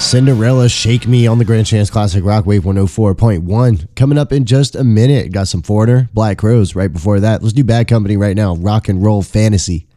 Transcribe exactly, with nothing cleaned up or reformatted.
Cinderella Shake Me on the Grand Chance Classic Rock Wave one oh four point one. Coming up in just a minute. Got some Foreigner, Black Crowes right before that. Let's do Bad Company right now. Rock and Roll Fantasy.